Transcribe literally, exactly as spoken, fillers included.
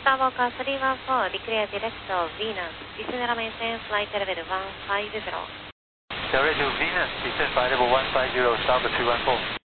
Skywalker three one four, declare direct to Venus. Descend maintain flight level one five zero. Direct to Venus, descend flight level one five zero, Skywalker three one four.